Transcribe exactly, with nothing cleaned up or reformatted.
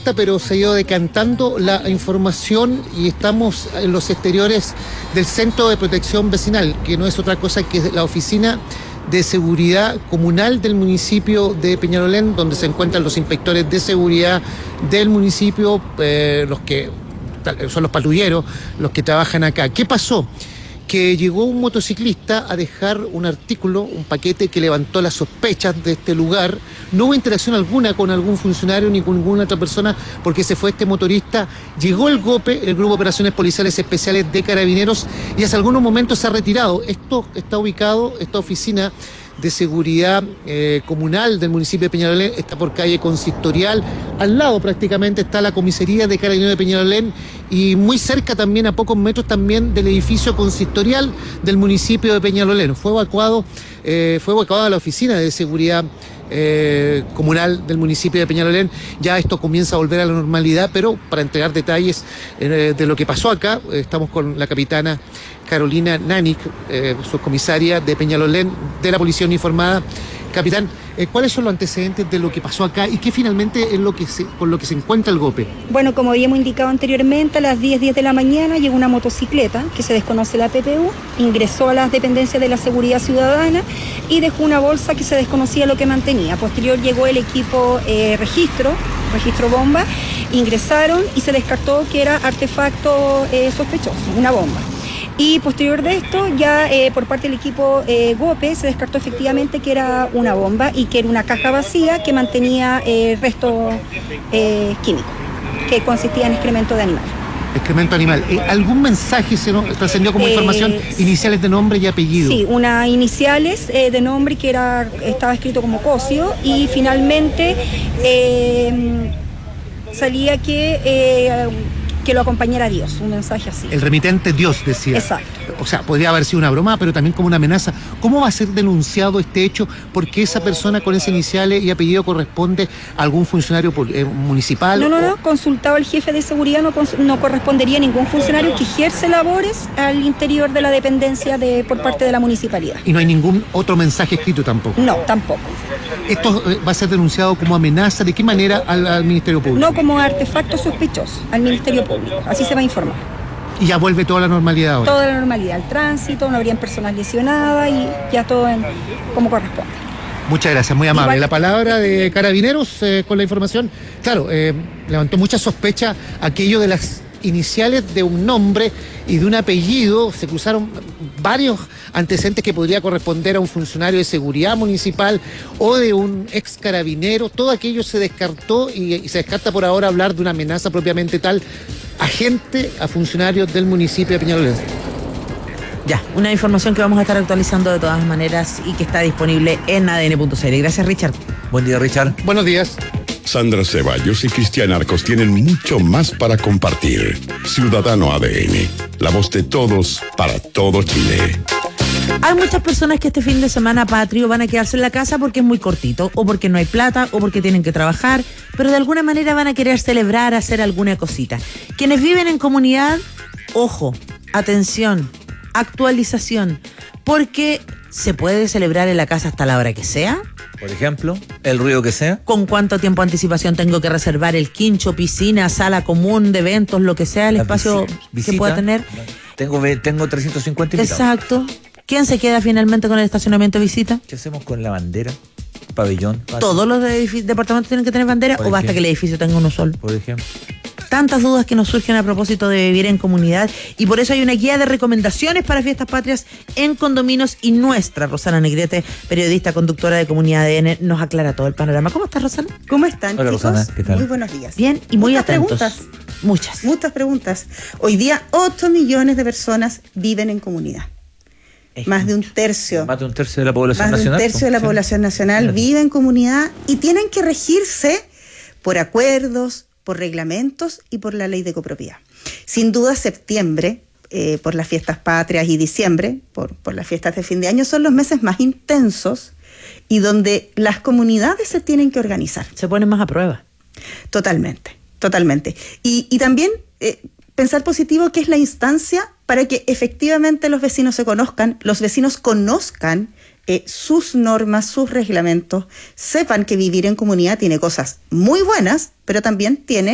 correcta, pero se ha ido decantando la información y estamos en los exteriores del Centro de Protección Vecinal, que no es otra cosa que la oficina de seguridad comunal del municipio de Peñalolén, donde se encuentran los inspectores de seguridad del municipio, eh, los que son los patrulleros, los que trabajan acá. ¿Qué pasó? Que llegó un motociclista a dejar un artículo, un paquete que levantó las sospechas de este lugar. No hubo interacción alguna con algún funcionario ni con ninguna otra persona, porque se fue este motorista. Llegó el GOPE, el Grupo de Operaciones Policiales Especiales de Carabineros, y hace algunos momentos se ha retirado. Esto está ubicado, esta oficina de seguridad eh, comunal del municipio de Peñalolén está por calle Consistorial. Al lado prácticamente está la comisaría de Carabineros de Peñalolén, y muy cerca también, a pocos metros también, del edificio consistorial del municipio de Peñalolén. Fue evacuado, eh, fue evacuada la oficina de seguridad Eh, comunal del municipio de Peñalolén. Ya esto comienza a volver a la normalidad, pero para entregar detalles eh, de lo que pasó acá, eh, estamos con la capitana Carolina Nanik, eh, subcomisaria de Peñalolén de la Policía Uniformada. Capitán, eh, ¿cuáles son los antecedentes de lo que pasó acá y qué finalmente es lo que se, con lo que se encuentra el GOPE? Bueno, como habíamos indicado anteriormente, a las diez de la mañana llegó una motocicleta que se desconoce la P P U, ingresó a las dependencias de la Seguridad Ciudadana y dejó una bolsa que se desconocía lo que mantenía. Posterior llegó el equipo eh, registro, registro bomba, ingresaron y se descartó que era artefacto eh, sospechoso, una bomba. Y posterior de esto, ya eh, por parte del equipo eh, GOPE se descartó efectivamente que era una bomba y que era una caja vacía que mantenía eh, restos eh, químicos, que consistía en excremento de animal. Excremento animal. Eh, ¿Algún mensaje se nos trascendió como eh, información? Iniciales de nombre y apellido. Sí, unas iniciales eh, de nombre que era estaba escrito como Cosio, y finalmente eh, salía que... Eh, que lo acompañara Dios, un mensaje así. El remitente Dios, decía. Exacto. O sea, podría haber sido una broma, pero también como una amenaza. ¿Cómo va a ser denunciado este hecho? ¿Por qué esa persona con esas iniciales y apellido corresponde a algún funcionario eh, municipal? No, no, no, o... consultado el jefe de seguridad, no, no correspondería a ningún funcionario que ejerce labores al interior de la dependencia de, por parte de la municipalidad. ¿Y no hay ningún otro mensaje escrito tampoco? No, tampoco. ¿Esto eh, va a ser denunciado como amenaza? ¿De qué manera al, al Ministerio Público? No, como artefacto sospechoso, al Ministerio Público. Así se va a informar. Y ya vuelve toda la normalidad ahora. Toda la normalidad, el tránsito, no habrían personas lesionadas y ya todo en, como corresponde. Muchas gracias, muy amable. Igual, la palabra de Carabineros eh, con la información. Claro, eh, levantó mucha sospecha aquello de las iniciales de un nombre y de un apellido. Se cruzaron varios antecedentes que podría corresponder a un funcionario de seguridad municipal o de un ex carabinero. Todo aquello se descartó y, y se descarta por ahora hablar de una amenaza propiamente tal a gente, a funcionarios del municipio de Peñalolén. Ya, una información que vamos a estar actualizando de todas maneras y que está disponible en A D N punto C L. Gracias, Richard. Buen día, Richard. Buenos días. Sandra Ceballos y Cristian Arcos tienen mucho más para compartir. Ciudadano A D N, la voz de todos para todo Chile. Hay muchas personas que este fin de semana patrio van a quedarse en la casa porque es muy cortito, o porque no hay plata, o porque tienen que trabajar, pero de alguna manera van a querer celebrar, hacer alguna cosita. Quienes viven en comunidad, ojo, atención, actualización, porque se puede celebrar en la casa hasta la hora que sea. Por ejemplo, el ruido que sea. ¿Con cuánto tiempo de anticipación tengo que reservar el quincho, piscina, sala común de eventos, lo que sea, el La espacio visita, que pueda tener? Tengo, tengo trescientos cincuenta invitados. Exacto. ¿Quién se queda finalmente con el estacionamiento de visita? ¿Qué hacemos con la bandera? Pabellón. Patio. ¿Todos los departamentos tienen que tener bandera o basta que el edificio tenga uno solo? Por ejemplo. Tantas dudas que nos surgen a propósito de vivir en comunidad, y por eso hay una guía de recomendaciones para fiestas patrias en condominios, y nuestra Rosana Negrete, periodista, conductora de Comunidad A D N, nos aclara todo el panorama. ¿Cómo estás, Rosana? ¿Cómo están, Hola, chicos? Rosana, ¿qué tal? Muy buenos días. Bien, y muy Muchas atentos. Preguntas. Muchas. Muchas preguntas. Hoy día ocho millones de personas viven en comunidad. Es más de un tercio. Más de un tercio de la población más nacional. Más de un tercio de la sí. población nacional vive en comunidad y tienen que regirse por acuerdos, por reglamentos y por la ley de copropiedad. Sin duda, septiembre, eh, por las fiestas patrias, y diciembre, por, por las fiestas de fin de año, son los meses más intensos y donde las comunidades se tienen que organizar. Se ponen más a prueba. Totalmente, totalmente. Y, y también eh, pensar positivo, que es la instancia para que efectivamente los vecinos se conozcan, los vecinos conozcan eh, sus normas, sus reglamentos, sepan que vivir en comunidad tiene cosas muy buenas, pero también tiene